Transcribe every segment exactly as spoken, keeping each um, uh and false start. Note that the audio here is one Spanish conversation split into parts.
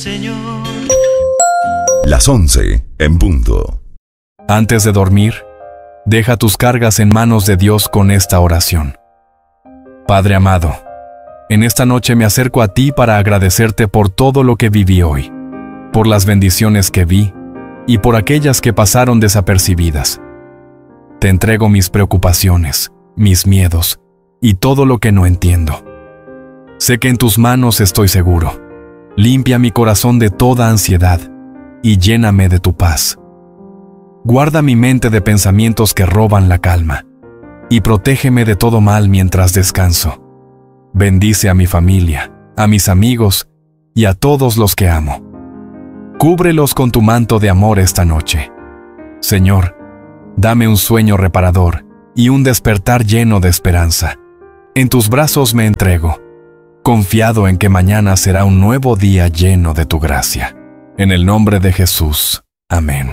Señor. Las once en punto. Antes de dormir, deja tus cargas en manos de Dios con esta oración. Padre amado, en esta noche me acerco a ti para agradecerte por todo lo que viví hoy, por las bendiciones que vi y por aquellas que pasaron desapercibidas. Te entrego mis preocupaciones, mis miedos y todo lo que no entiendo. Sé que en tus manos estoy seguro. Limpia mi corazón de toda ansiedad y lléname de tu paz. Guarda mi mente de pensamientos que roban la calma y protégeme de todo mal mientras descanso. Bendice a mi familia, a mis amigos y a todos los que amo. Cúbrelos con tu manto de amor esta noche. Señor, dame un sueño reparador y un despertar lleno de esperanza. En tus brazos me entrego, confiado en que mañana será un nuevo día lleno de tu gracia. En el nombre de Jesús. Amén.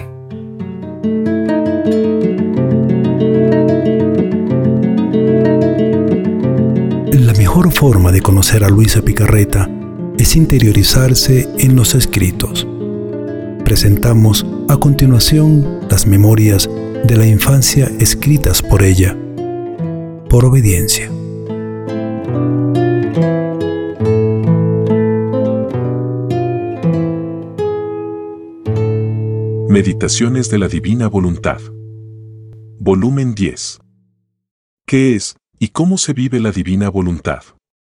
La mejor forma de conocer a Luisa Picarreta es interiorizarse en los escritos. Presentamos a continuación las memorias de la infancia escritas por ella, por obediencia. Meditaciones de la Divina Voluntad. Volumen diez. ¿Qué es y cómo se vive la Divina Voluntad?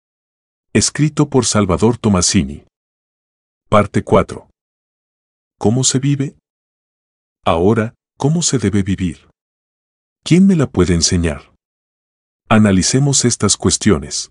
Escrito por Salvador Tomasini. Parte cuatro. ¿Cómo se vive? Ahora, ¿cómo se debe vivir? ¿Quién me la puede enseñar? Analicemos estas cuestiones.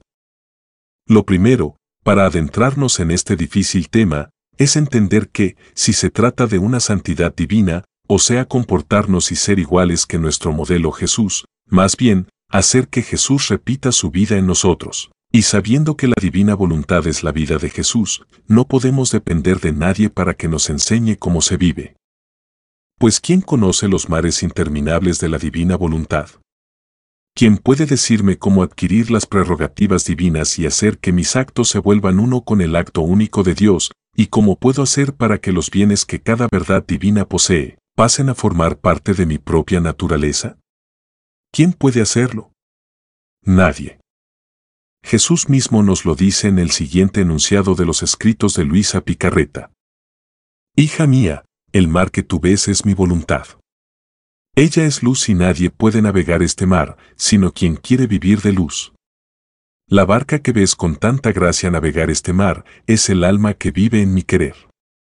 Lo primero, para adentrarnos en este difícil tema, es entender que, si se trata de una santidad divina, o sea comportarnos y ser iguales que nuestro modelo Jesús, más bien, hacer que Jesús repita su vida en nosotros. Y sabiendo que la divina voluntad es la vida de Jesús, no podemos depender de nadie para que nos enseñe cómo se vive. Pues ¿quién conoce los mares interminables de la divina voluntad? ¿Quién puede decirme cómo adquirir las prerrogativas divinas y hacer que mis actos se vuelvan uno con el acto único de Dios, y cómo puedo hacer para que los bienes que cada verdad divina posee, pasen a formar parte de mi propia naturaleza? ¿Quién puede hacerlo? Nadie. Jesús mismo nos lo dice en el siguiente enunciado de los escritos de Luisa Picarreta. Hija mía, el mar que tú ves es mi voluntad. Ella es luz y nadie puede navegar este mar, sino quien quiere vivir de luz. La barca que ves con tanta gracia navegar este mar es el alma que vive en mi querer.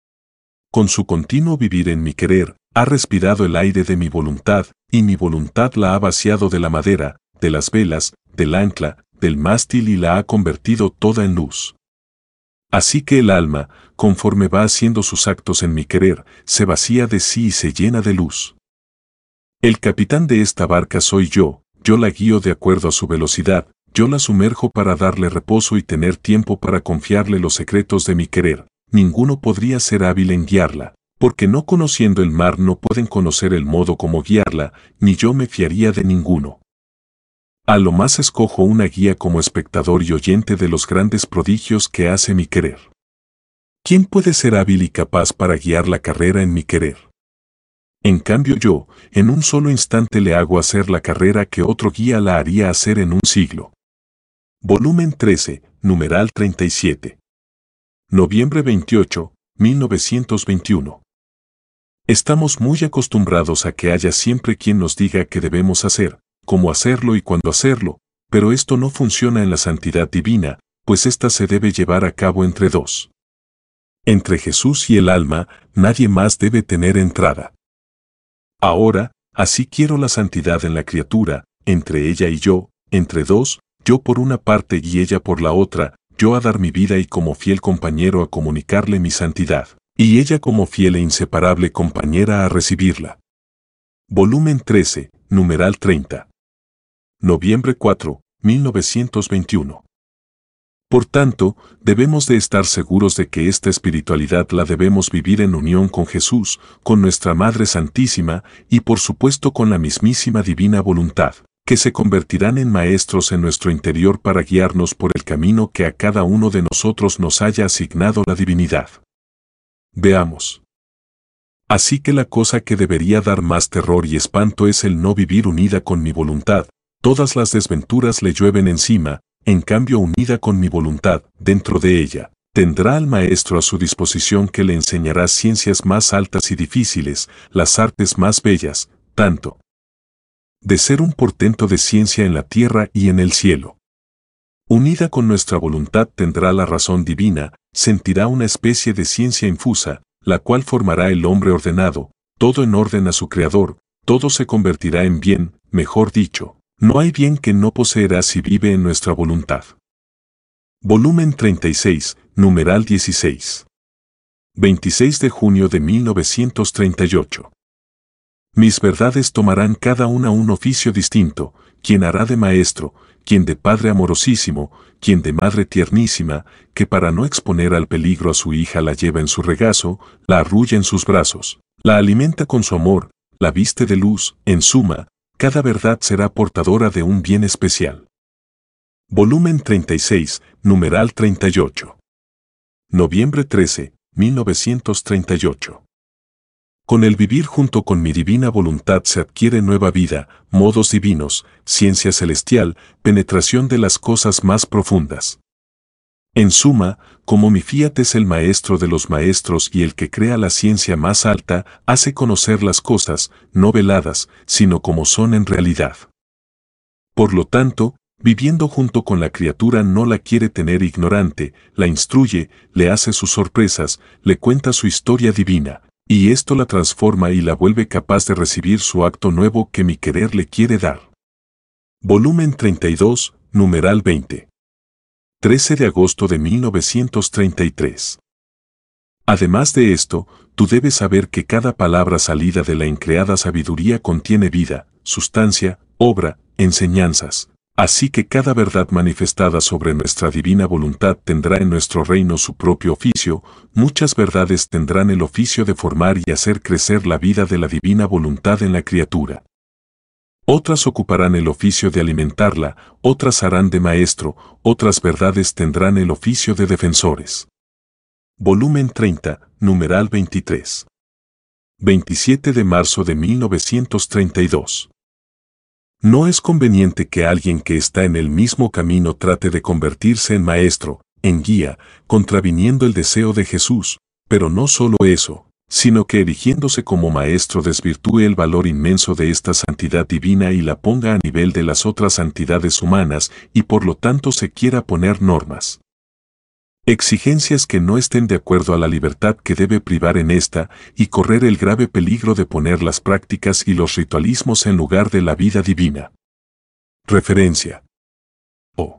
Con su continuo vivir en mi querer, ha respirado el aire de mi voluntad, y mi voluntad la ha vaciado de la madera, de las velas, del ancla, del mástil y la ha convertido toda en luz. Así que el alma, conforme va haciendo sus actos en mi querer, se vacía de sí y se llena de luz. El capitán de esta barca soy yo, yo la guío de acuerdo a su velocidad, yo la sumerjo para darle reposo y tener tiempo para confiarle los secretos de mi querer. Ninguno podría ser hábil en guiarla, porque no conociendo el mar no pueden conocer el modo como guiarla, ni yo me fiaría de ninguno. A lo más escojo una guía como espectador y oyente de los grandes prodigios que hace mi querer. ¿Quién puede ser hábil y capaz para guiar la carrera en mi querer? En cambio yo, en un solo instante le hago hacer la carrera que otro guía la haría hacer en un siglo. Volumen trece, numeral treinta y siete. Noviembre veintiocho, mil novecientos veintiuno. Estamos muy acostumbrados a que haya siempre quien nos diga qué debemos hacer, cómo hacerlo y cuándo hacerlo, pero esto no funciona en la santidad divina, pues ésta se debe llevar a cabo entre dos. Entre Jesús y el alma, nadie más debe tener entrada. Ahora, así quiero la santidad en la criatura, entre ella y yo, entre dos, yo por una parte y ella por la otra, yo a dar mi vida y como fiel compañero a comunicarle mi santidad, y ella como fiel e inseparable compañera a recibirla. Volumen trece, numeral treinta. Noviembre cuatro, mil novecientos veintiuno. Por tanto, debemos de estar seguros de que esta espiritualidad la debemos vivir en unión con Jesús, con nuestra Madre Santísima y por supuesto con la mismísima Divina Voluntad, que se convertirán en maestros en nuestro interior para guiarnos por el camino que a cada uno de nosotros nos haya asignado la divinidad. Veamos. Así que la cosa que debería dar más terror y espanto es el no vivir unida con mi voluntad. Todas las desventuras le llueven encima, en cambio unida con mi voluntad, dentro de ella, tendrá al maestro a su disposición que le enseñará ciencias más altas y difíciles, las artes más bellas, tanto de ser un portento de ciencia en la tierra y en el cielo. Unida con nuestra voluntad tendrá la razón divina, sentirá una especie de ciencia infusa, la cual formará el hombre ordenado, todo en orden a su Creador, todo se convertirá en bien, mejor dicho, no hay bien que no poseerá si vive en nuestra voluntad. Volumen treinta y seis, numeral dieciséis. veintiséis de junio de mil novecientos treinta y ocho. Mis verdades tomarán cada una un oficio distinto, quien hará de maestro, quien de padre amorosísimo, quien de madre tiernísima, que para no exponer al peligro a su hija la lleva en su regazo, la arrulla en sus brazos, la alimenta con su amor, la viste de luz, en suma, cada verdad será portadora de un bien especial. Volumen treinta y seis, numeral treinta y ocho. Noviembre trece, mil novecientos treinta y ocho. Con el vivir junto con mi divina voluntad se adquiere nueva vida, modos divinos, ciencia celestial, penetración de las cosas más profundas. En suma, como mi fiat es el maestro de los maestros y el que crea la ciencia más alta, hace conocer las cosas, no veladas, sino como son en realidad. Por lo tanto, viviendo junto con la criatura no la quiere tener ignorante, la instruye, le hace sus sorpresas, le cuenta su historia divina, y esto la transforma y la vuelve capaz de recibir su acto nuevo que mi querer le quiere dar. Volumen treinta y dos, numeral veinte. trece de agosto de mil novecientos treinta y tres. Además de esto, tú debes saber que cada palabra salida de la increada sabiduría contiene vida, sustancia, obra, enseñanzas. Así que cada verdad manifestada sobre nuestra divina voluntad tendrá en nuestro reino su propio oficio, muchas verdades tendrán el oficio de formar y hacer crecer la vida de la divina voluntad en la criatura. Otras ocuparán el oficio de alimentarla, otras harán de maestro, otras verdades tendrán el oficio de defensores. Volumen treinta, numeral veintitrés. veintisiete de marzo de mil novecientos treinta y dos. No es conveniente que alguien que está en el mismo camino trate de convertirse en maestro, en guía, contraviniendo el deseo de Jesús, pero no solo eso, sino que erigiéndose como maestro desvirtúe el valor inmenso de esta santidad divina y la ponga a nivel de las otras santidades humanas y por lo tanto se quiera poner normas. Exigencias que no estén de acuerdo a la libertad que debe privar en esta y correr el grave peligro de poner las prácticas y los ritualismos en lugar de la vida divina. Referencia. Oh.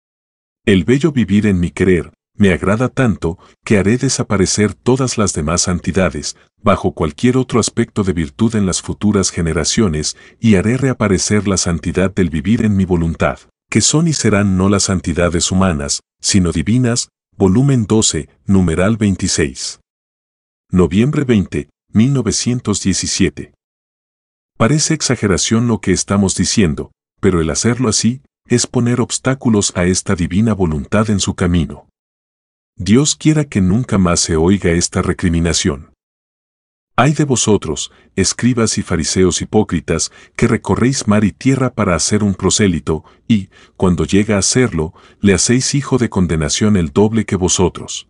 El bello vivir en mi querer, me agrada tanto, que haré desaparecer todas las demás santidades, bajo cualquier otro aspecto de virtud en las futuras generaciones, y haré reaparecer la santidad del vivir en mi voluntad, que son y serán no las santidades humanas, sino divinas. Volumen doce, numeral veintiséis. Noviembre veinte, mil novecientos diecisiete. Parece exageración lo que estamos diciendo, pero el hacerlo así, es poner obstáculos a esta divina voluntad en su camino. Dios quiera que nunca más se oiga esta recriminación. Ay de vosotros, escribas y fariseos hipócritas, que recorréis mar y tierra para hacer un prosélito, y, cuando llega a serlo, le hacéis hijo de condenación el doble que vosotros.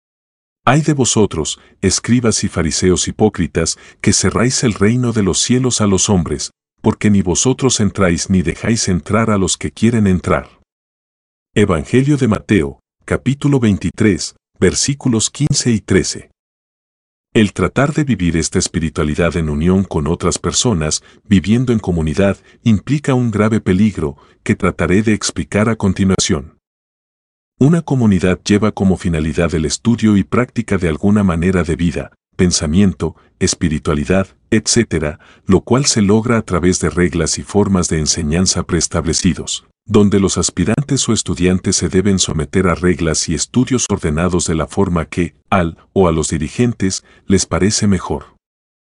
Ay de vosotros, escribas y fariseos hipócritas, que cerráis el reino de los cielos a los hombres, porque ni vosotros entráis ni dejáis entrar a los que quieren entrar. Evangelio de Mateo, capítulo veintitrés, versículos quince y trece. El tratar de vivir esta espiritualidad en unión con otras personas, viviendo en comunidad, implica un grave peligro, que trataré de explicar a continuación. Una comunidad lleva como finalidad el estudio y práctica de alguna manera de vida, pensamiento, espiritualidad, etcétera, lo cual se logra a través de reglas y formas de enseñanza preestablecidos, donde los aspirantes o estudiantes se deben someter a reglas y estudios ordenados de la forma que, al o a los dirigentes, les parece mejor.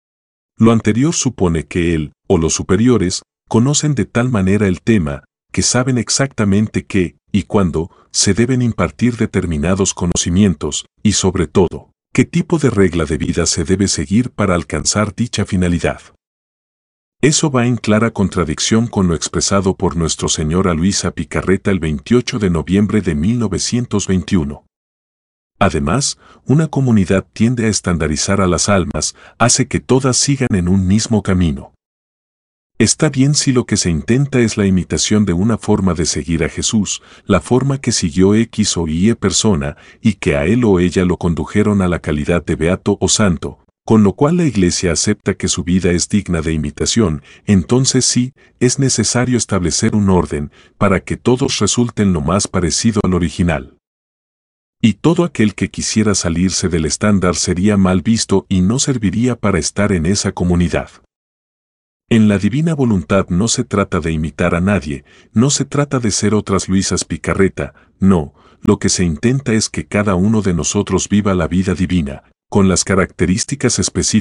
Lo anterior supone que él, o los superiores, conocen de tal manera el tema, que saben exactamente qué, y cuándo, se deben impartir determinados conocimientos, y sobre todo, ¿Qué tipo de regla de vida se debe seguir para alcanzar dicha finalidad? Eso va en clara contradicción con lo expresado por nuestro Señor a Luisa Picarreta el veintiocho de noviembre de mil novecientos veintiuno. Además, una comunidad tiende a estandarizar a las almas, hace que todas sigan en un mismo camino. Está bien si lo que se intenta es la imitación de una forma de seguir a Jesús, la forma que siguió X o Y persona, y que a él o ella lo condujeron a la calidad de beato o santo, con lo cual la Iglesia acepta que su vida es digna de imitación. Entonces sí, es necesario establecer un orden, para que todos resulten lo más parecido al original. Y todo aquel que quisiera salirse del estándar sería mal visto y no serviría para estar en esa comunidad. En la divina voluntad no se trata de imitar a nadie, no se trata de ser otras Luisas Picarreta, no, lo que se intenta es que cada uno de nosotros viva la vida divina, con las características específicas